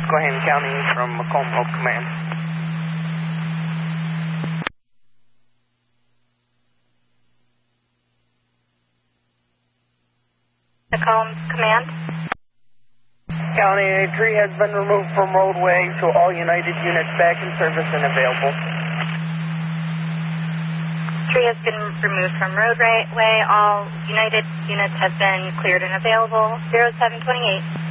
Susquehanna County from Macomb Oak Command. Macomb Command. County, a tree has been removed from roadway, so all United units back in service and available. Tree has been removed from roadway. All United units have been cleared and available. 0728.